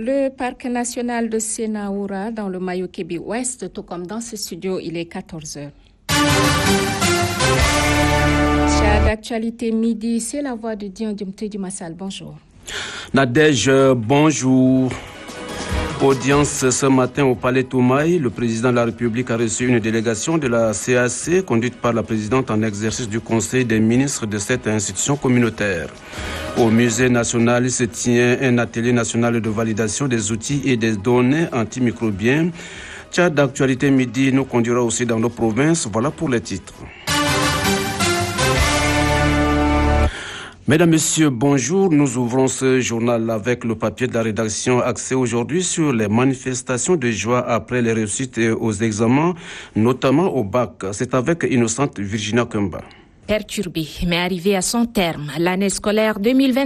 Le parc national de Sénaoura dans le Mayo-Kébi Ouest, tout comme dans ce studio, il est 14h. Chers d'actualité midi, c'est la voix de Dion Diomté Massal. Bonjour. Nadège, bonjour. Audience ce matin au Palais Toumaï. Le président de la République a reçu une délégation de la CAC conduite par la présidente en exercice du Conseil des ministres de cette institution communautaire. Au Musée national, il se tient un atelier national de validation des outils et des données antimicrobiennes. Tchad d'actualité midi nous conduira aussi dans nos provinces. Voilà pour les titres. Mesdames, Messieurs, bonjour. Nous ouvrons ce journal avec le papier de la rédaction axé aujourd'hui sur les manifestations de joie après les réussites aux examens, notamment au bac. C'est avec Innocente Virginia Kumba. Perturbée, mais arrivée à son terme, l'année scolaire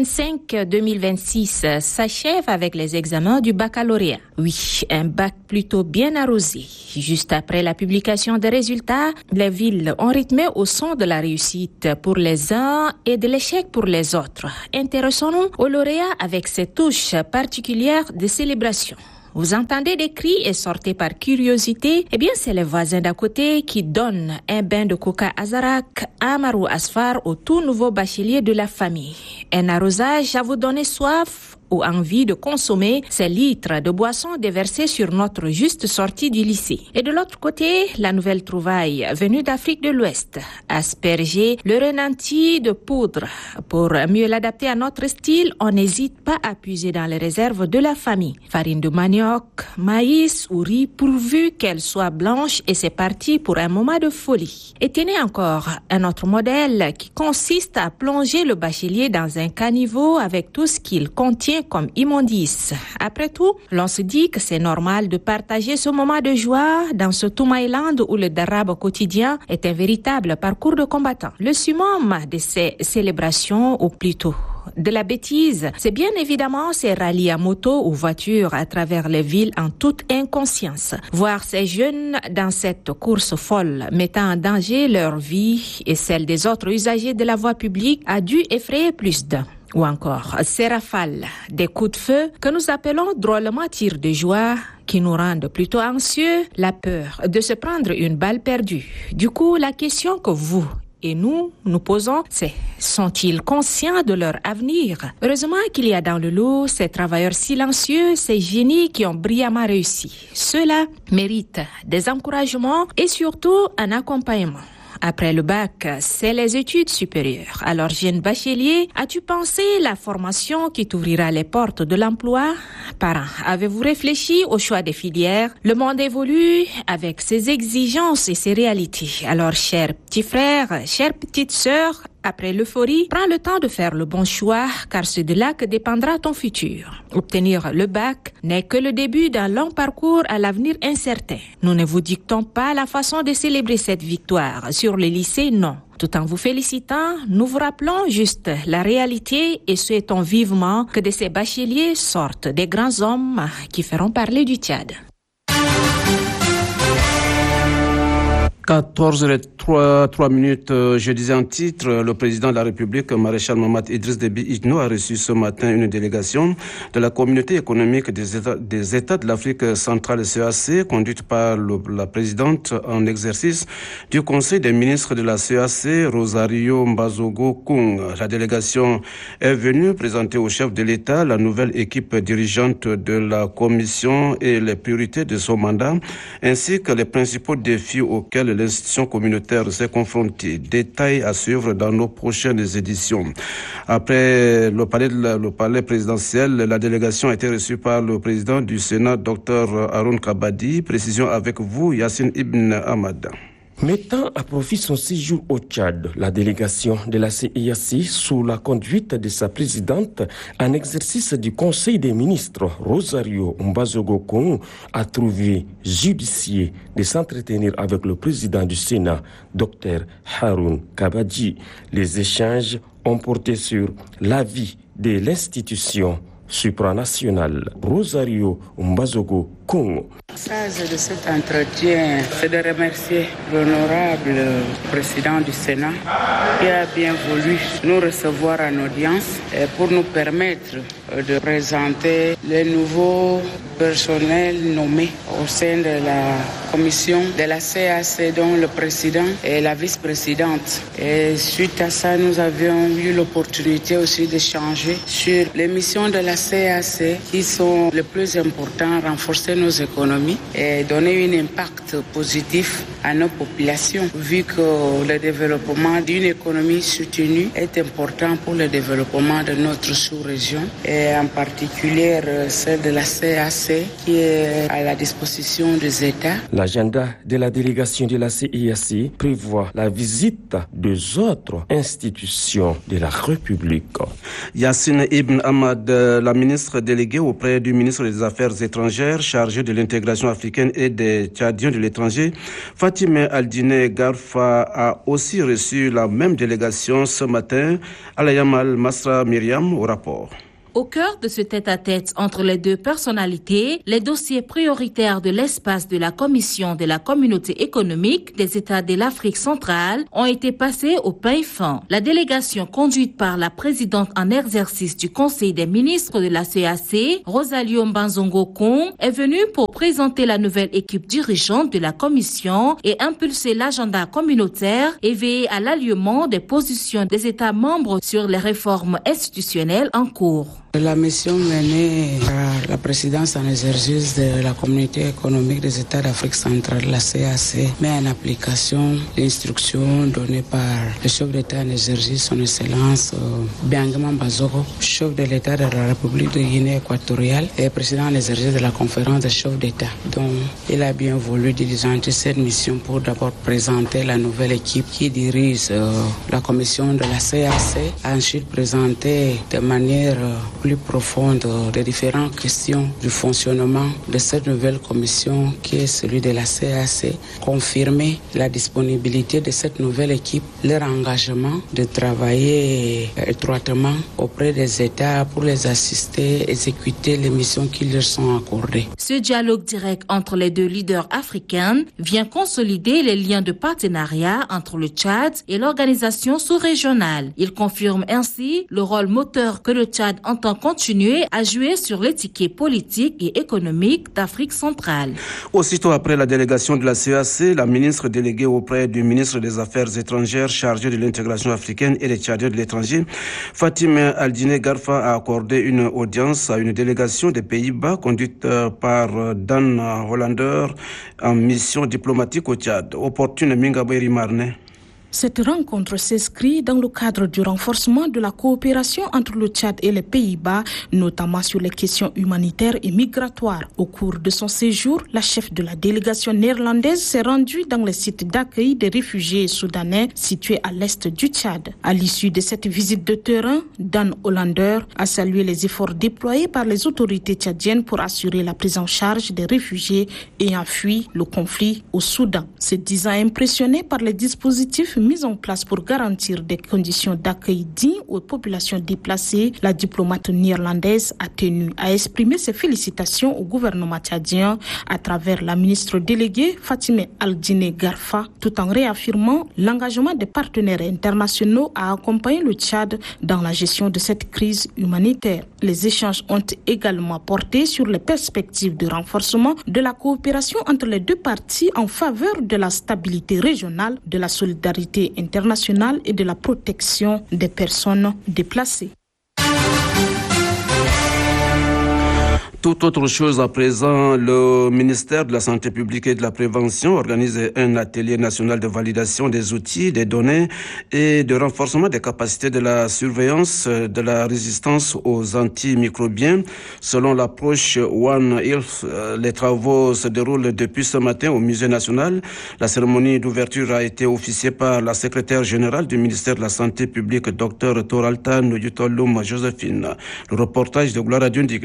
2025-2026 s'achève avec les examens du baccalauréat. Oui, un bac plutôt bien arrosé. Juste après la publication des résultats, les villes ont rythmé au son de la réussite pour les uns et de l'échec pour les autres. Intéressons-nous aux lauréats avec ces touches particulières de célébration. Vous entendez des cris et sortez par curiosité? Eh bien, c'est les voisins d'à côté qui donnent un bain de coca Azarak, Amarou Asfar au tout nouveau bachelier de la famille. Un arrosage à vous donner soif ou envie de consommer ces litres de boissons déversés sur notre juste sortie du lycée. Et de l'autre côté, la nouvelle trouvaille venue d'Afrique de l'Ouest. Asperger le renanti de poudre. Pour mieux l'adapter à notre style, on n'hésite pas à puiser dans les réserves de la famille. Farine de manioc, maïs ou riz pourvu qu'elle soit blanche et c'est parti pour un moment de folie. Et tenez encore un autre modèle qui consiste à plonger le bachelier dans un caniveau avec tout ce qu'il contient comme immondice. Après tout, l'on se dit que c'est normal de partager ce moment de joie dans ce Toumaïland où le Darab quotidien est un véritable parcours de combattant. Le summum de ces célébrations, ou plutôt de la bêtise, c'est bien évidemment ces rallyes à moto ou voiture à travers les villes en toute inconscience. Voir ces jeunes dans cette course folle mettant en danger leur vie et celle des autres usagers de la voie publique a dû effrayer plus d'un. Ou encore, ces rafales, des coups de feu que nous appelons drôlement tirs de joie qui nous rendent plutôt anxieux, la peur de se prendre une balle perdue. Du coup, la question que vous et nous posons, c'est: sont-ils conscients de leur avenir? Heureusement qu'il y a dans le lot ces travailleurs silencieux, ces génies qui ont brillamment réussi. Ceux-là méritent des encouragements et surtout un accompagnement. Après le bac, c'est les études supérieures. Alors, jeune bachelier, as-tu pensé la formation qui t'ouvrira les portes de l'emploi? Parents, avez-vous réfléchi au choix des filières? Le monde évolue avec ses exigences et ses réalités. Alors, chers petits frères, chères petites sœurs, après l'euphorie, prends le temps de faire le bon choix, car c'est de là que dépendra ton futur. Obtenir le bac n'est que le début d'un long parcours à l'avenir incertain. Nous ne vous dictons pas la façon de célébrer cette victoire. Sur le lycée, non. Tout en vous félicitant, nous vous rappelons juste la réalité et souhaitons vivement que de ces bacheliers sortent des grands hommes qui feront parler du Tchad. 14h03 minutes, je disais en titre, le président de la République, maréchal Mohamed Idriss Déby Itno, a reçu ce matin une délégation de la communauté économique des États de l'Afrique centrale CEAC, conduite par la présidente en exercice du Conseil des ministres de la CEAC, Rosario Mbazogo Kung. La délégation est venue présenter au chef de l'État la nouvelle équipe dirigeante de la commission et les priorités de son mandat, ainsi que les principaux défis auxquels l'institution communautaire s'est confrontée. Détails à suivre dans nos prochaines éditions. Après le palais présidentiel, la délégation a été reçue par le président du Sénat, Dr Haroun Kabadi. Précision avec vous, Yassine Ibn Ahmad. Mettant à profit son séjour au Tchad, la délégation de la CEAC, sous la conduite de sa présidente, en exercice du Conseil des ministres, Rosario Mbazogo Kung, a trouvé judicieux de s'entretenir avec le président du Sénat, Dr Haroun Kabadi. Les échanges ont porté sur l'avis de l'institution supranationale. Rosario Mbazogo Congo. Le message de cet entretien, c'est de remercier l'honorable président du Sénat qui a bien voulu nous recevoir en audience pour nous permettre de présenter les nouveaux personnels nommés au sein de la commission de la CAC, dont le président et la vice-présidente. Et suite à ça, nous avions eu l'opportunité aussi d'échanger sur les missions de la CAC qui sont les plus importantes, renforcer nos économies et donner un impact positif à nos populations, vu que le développement d'une économie soutenue est important pour le développement de notre sous-région, et en particulier celle de la CAC qui est à la disposition des États. L'agenda de la délégation de la CIAC prévoit la visite des autres institutions de la République. Yassine Ibn Ahmad, la ministre déléguée auprès du ministre des Affaires étrangères chargée de l'intégration africaine et des Tchadiens de l'étranger, Fatima Aldine Garfa, a aussi reçu la même délégation ce matin. Alayamal Masra Myriam au rapport. Au cœur de ce tête-à-tête entre les deux personnalités, les dossiers prioritaires de l'espace de la Commission de la Communauté économique des États de l'Afrique centrale ont été passés au peigne fin. La délégation conduite par la présidente en exercice du Conseil des ministres de la CAC, Rosalie Mbanzongo Kong, est venue pour présenter la nouvelle équipe dirigeante de la Commission et impulser l'agenda communautaire et veiller à l'alignement des positions des États membres sur les réformes institutionnelles en cours. La mission menée par la présidence en exercice de la Communauté économique des États d'Afrique centrale, la CAC, met en application l'instruction donnée par le chef d'État en exercice, son Excellence Biangama Bazoko, chef de l'État de la République de Guinée équatoriale et président en exercice de la conférence des chefs d'État. Donc, il a bien voulu diligenter cette mission pour d'abord présenter la nouvelle équipe qui dirige la commission de la CAC, ensuite présenter de manière plus profonde des différentes questions du fonctionnement de cette nouvelle commission qui est celui de la CAC, confirmer la disponibilité de cette nouvelle équipe, leur engagement de travailler étroitement auprès des États pour les assister, exécuter les missions qui leur sont accordées. Ce dialogue direct entre les deux leaders africains vient consolider les liens de partenariat entre le Tchad et l'organisation sous-régionale. Il confirme ainsi le rôle moteur que le Tchad entend continuer à jouer sur l'échiquier politique et économique d'Afrique centrale. Aussitôt après la délégation de la CAC, la ministre déléguée auprès du ministre des Affaires étrangères chargée de l'intégration africaine et des Tchadiens de l'étranger, Fatima Aldine Garfa, a accordé une audience à une délégation des Pays-Bas conduite par Dan Hollander en mission diplomatique au Tchad. Opportune Mingaberi Marne. Cette rencontre s'inscrit dans le cadre du renforcement de la coopération entre le Tchad et les Pays-Bas, notamment sur les questions humanitaires et migratoires. Au cours de son séjour, la chef de la délégation néerlandaise s'est rendue dans le site d'accueil des réfugiés soudanais situé à l'est du Tchad. À l'issue de cette visite de terrain, Dan Hollander a salué les efforts déployés par les autorités tchadiennes pour assurer la prise en charge des réfugiés ayant fui le conflit au Soudan. Se disant impressionné par les dispositifs mis en place pour garantir des conditions d'accueil dignes aux populations déplacées, la diplomate néerlandaise a tenu à exprimer ses félicitations au gouvernement tchadien à travers la ministre déléguée Fatima Aldine Garfa, tout en réaffirmant l'engagement des partenaires internationaux à accompagner le Tchad dans la gestion de cette crise humanitaire. Les échanges ont également porté sur les perspectives de renforcement de la coopération entre les deux parties en faveur de la stabilité régionale, de la solidarité internationale et de la protection des personnes déplacées. Tout autre chose à présent, le ministère de la Santé publique et de la Prévention organise un atelier national de validation des outils, des données et de renforcement des capacités de la surveillance de la résistance aux antimicrobiens. Selon l'approche One Health, les travaux se déroulent depuis ce matin au Musée national. La cérémonie d'ouverture a été officiée par la secrétaire générale du ministère de la Santé publique, Dr Toraltan Yutolum Josephine. Le reportage de Gloire Adjundigna.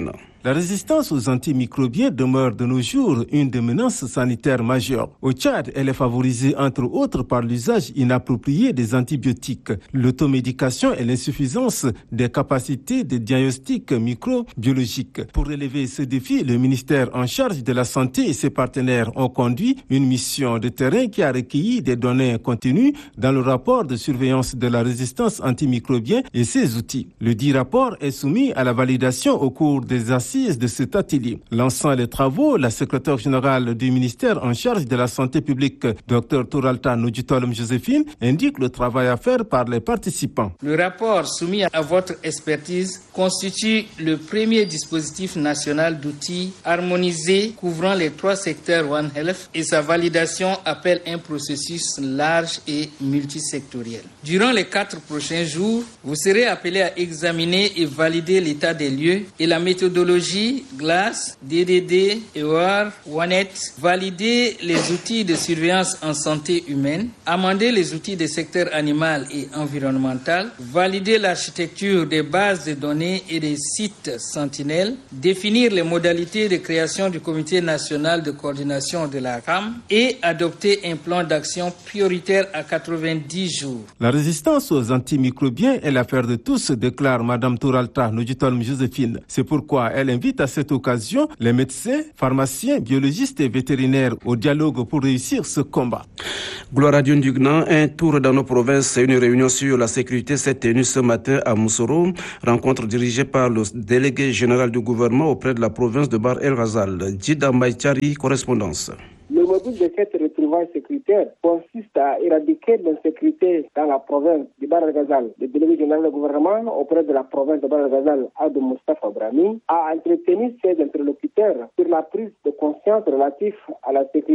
La résistance aux antimicrobiens demeure de nos jours une des menaces sanitaires majeures. Au Tchad, elle est favorisée entre autres par l'usage inapproprié des antibiotiques, l'automédication et l'insuffisance des capacités de diagnostic microbiologique. Pour relever ce défi, le ministère en charge de la santé et ses partenaires ont conduit une mission de terrain qui a recueilli des données contenues dans le rapport de surveillance de la résistance antimicrobienne et ses outils. Le dit rapport est soumis à la validation au cours des assises de cet atelier. Lançant les travaux, la secrétaire générale du ministère en charge de la santé publique, Dr Touralta Nujitolom Joséphine, indique le travail à faire par les participants. Le rapport soumis à votre expertise constitue le premier dispositif national d'outils harmonisés couvrant les 3 secteurs One Health et sa validation appelle un processus large et multisectoriel. Durant les 4 prochains jours, vous serez appelés à examiner et valider l'état des lieux et la méthodologie GLASS, DDD, EOR, OneNet, valider les outils de surveillance en santé humaine, amender les outils des secteurs animal et environnemental, valider l'architecture des bases de données et des sites sentinelles, définir les modalités de création du comité national de coordination de la CAM et adopter un plan d'action prioritaire à 90 jours. La résistance aux antimicrobiens est l'affaire de tous, déclare Mme Touralta Nujitolom Joséphine. C'est pourquoi elle invite à cette occasion les médecins, pharmaciens, biologistes et vétérinaires au dialogue pour réussir ce combat. Gloire à Dieu Ndugnan, un tour dans nos provinces et une réunion sur la sécurité s'est tenue ce matin à Moussoro. Rencontre dirigée par le délégué général du gouvernement auprès de la province de Bahr El Ghazal. Djida Maïchari, correspondance. Le module de cette retrouvaille sécuritaire consiste à éradiquer l'insécurité dans la province de Bahr El Ghazal. Le délégué général du gouvernement auprès de la province de Bahr El Ghazal, Adou Moustapha Brahmi, a entretenu ses interlocuteurs sur la prise de conscience relative à la sécurité